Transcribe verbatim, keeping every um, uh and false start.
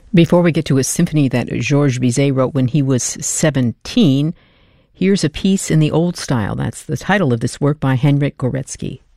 Before we get to a symphony that Georges Bizet wrote when he was seventeen, here's a piece in the old style. That's the title of this work by Henryk Górecki.